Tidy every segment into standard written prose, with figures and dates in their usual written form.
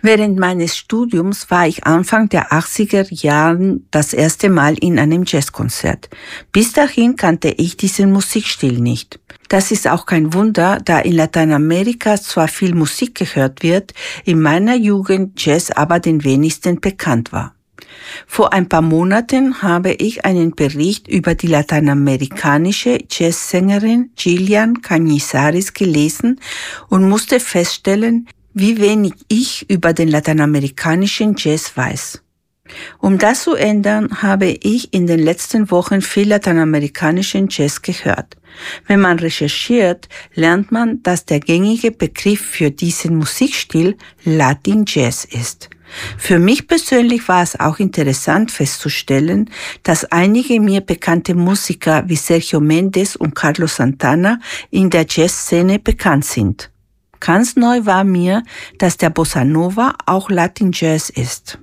Während meines Studiums war ich Anfang der 80er Jahren das erste Mal in einem Jazzkonzert. Bis dahin kannte ich diesen Musikstil nicht. Das ist auch kein Wunder, da in Lateinamerika zwar viel Musik gehört wird, in meiner Jugend Jazz aber den wenigsten bekannt war. Vor ein paar Monaten habe ich einen Bericht über die lateinamerikanische Jazzsängerin Gillian Cañizares gelesen und musste feststellen, wie wenig ich über den lateinamerikanischen Jazz weiß. Um das zu ändern, habe ich in den letzten Wochen viel lateinamerikanischen Jazz gehört. Wenn man recherchiert, lernt man, dass der gängige Begriff für diesen Musikstil Latin Jazz ist. Für mich persönlich war es auch interessant festzustellen, dass einige mir bekannte Musiker wie Sergio Mendes und Carlos Santana in der Jazzszene bekannt sind. Ganz neu war mir, dass der Bossa Nova auch Latin Jazz ist.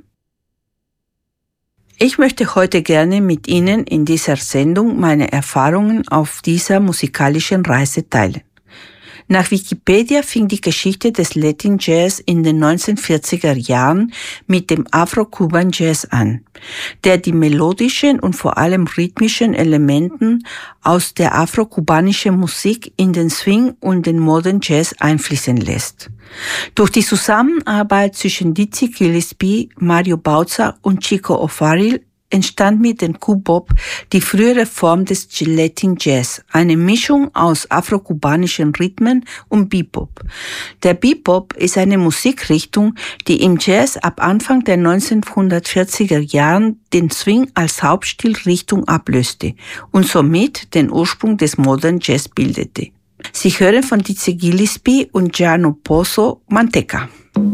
Ich möchte heute gerne mit Ihnen in dieser Sendung meine Erfahrungen auf dieser musikalischen Reise teilen. Nach Wikipedia fing die Geschichte des Latin Jazz in den 1940er Jahren mit dem Afro-Cuban Jazz an, der die melodischen und vor allem rhythmischen Elementen aus der afro-kubanischen Musik in den Swing und den Modern Jazz einfließen lässt. Durch die Zusammenarbeit zwischen Dizzy Gillespie, Mario Bauza und Chico O'Farrill entstand mit dem Cubop die frühere Form des Latin Jazz, eine Mischung aus afro-kubanischen Rhythmen und Bebop. Der Bebop ist eine Musikrichtung, die im Jazz ab Anfang der 1940er Jahren den Swing als Hauptstilrichtung ablöste und somit den Ursprung des Modern Jazz bildete. Sie hören von Dizzy Gillespie und Gianno Pozo Manteca.